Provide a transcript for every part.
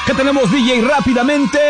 ¿Qué tenemos, DJ? Rápidamente.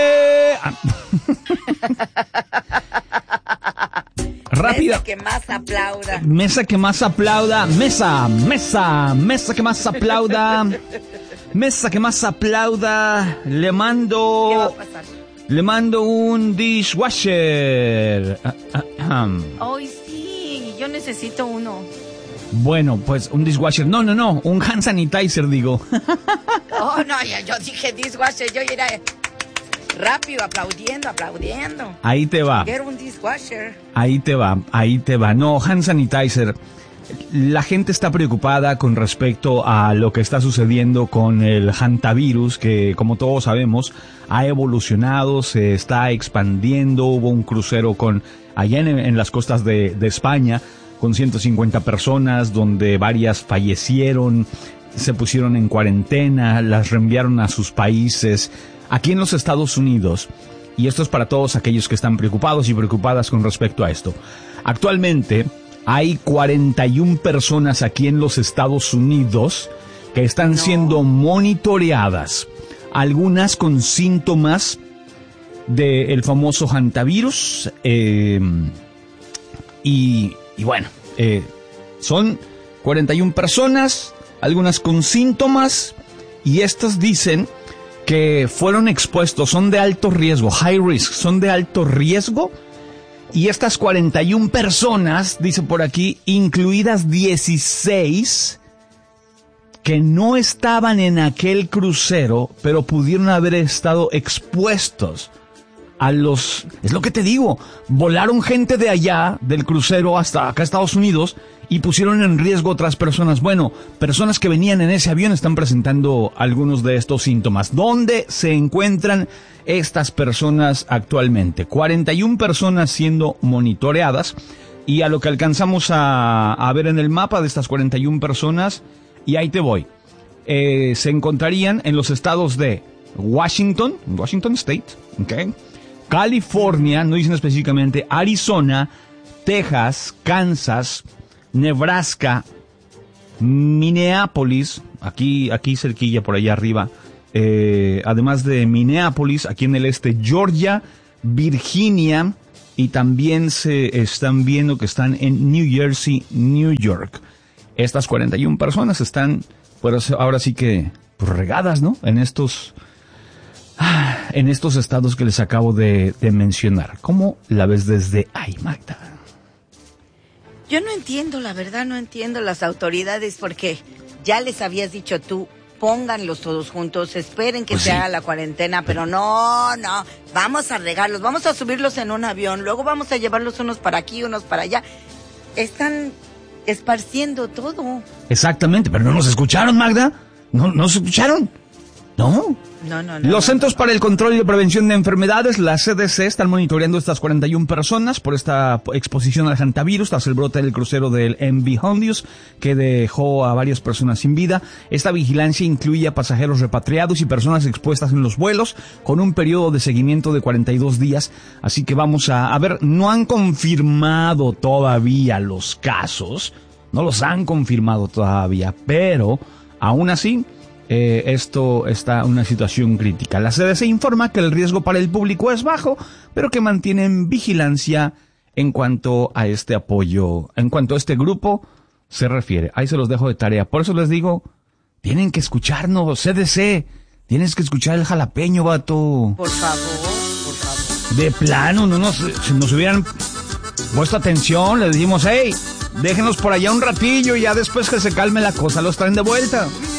Rápida. Mesa que más aplauda. Mesa que más aplauda. Mesa que más aplauda. Mesa que más aplauda. ¿Qué va a pasar? Le mando un dishwasher. Ay, sí, yo necesito uno. Bueno, pues un dishwasher. No, un hand sanitizer, digo. Oh, no, yo dije dishwasher, yo era rápido, aplaudiendo. Ahí te va. Quiero un dishwasher. Ahí te va. No, hand sanitizer. La gente está preocupada con respecto a lo que está sucediendo con el hantavirus, que como todos sabemos ha evolucionado, se está expandiendo. Hubo un crucero allá en las costas de España con 150 personas, donde varias fallecieron, se pusieron en cuarentena, las reenviaron a sus países. Aquí en los Estados Unidos, y esto es para todos aquellos que están preocupados y preocupadas con respecto a esto, actualmente hay 41 personas aquí en los Estados Unidos que están siendo monitoreadas, algunas con síntomas del famoso hantavirus, y bueno, son 41 personas, algunas con síntomas, y estas dicen que fueron expuestos, son de alto riesgo, high risk, son de alto riesgo. Y estas 41 personas, dice por aquí, incluidas 16 que no estaban en aquel crucero, pero pudieron haber estado expuestos a los... Es lo que te digo, volaron gente de allá, del crucero, hasta acá a Estados Unidos, y pusieron en riesgo otras personas. Bueno, personas que venían en ese avión están presentando algunos de estos síntomas. ¿Dónde se encuentran estas personas actualmente? 41 personas siendo monitoreadas, y a lo que alcanzamos a ver en el mapa de estas 41 personas, y ahí te voy, se encontrarían en los estados de Washington State, ¿ok? California, no dicen específicamente, Arizona, Texas, Kansas, Nebraska, Minneapolis, aquí cerquilla por allá arriba, además de Minneapolis, aquí en el este, Georgia, Virginia, y también se están viendo que están en New Jersey, New York. Estas 41 personas están, pues ahora sí que, pues, regadas, ¿no? En estos estados que les acabo de mencionar. ¿Cómo la ves desde ahí, Magda? Yo no entiendo, la verdad no entiendo las autoridades, porque ya les habías dicho tú, pónganlos todos juntos, esperen que se haga la cuarentena, pero no, vamos a regarlos, vamos a subirlos en un avión, luego vamos a llevarlos unos para aquí, unos para allá. Están esparciendo todo. Exactamente, pero no nos escucharon, Magda. No nos escucharon. No. Los Centros para el Control y la Prevención de Enfermedades, la CDC, están monitoreando estas 41 personas por esta exposición al hantavirus tras el brote del crucero del MV Hondius, que dejó a varias personas sin vida. Esta vigilancia incluye a pasajeros repatriados y personas expuestas en los vuelos, con un periodo de seguimiento de 42 días. Así que vamos a ver, no han confirmado todavía los casos, no los han confirmado todavía, pero aún así, esto está en una situación crítica. La CDC informa que el riesgo para el público es bajo, pero que mantienen vigilancia en cuanto a este apoyo, en cuanto a este grupo se refiere. Ahí se los dejo de tarea. Por eso les digo, tienen que escucharnos, CDC. Tienes que escuchar el jalapeño, vato. Por favor. De plano, si nos hubieran puesto atención, les dijimos, hey, déjenos por allá un ratillo y ya después que se calme la cosa, los traen de vuelta.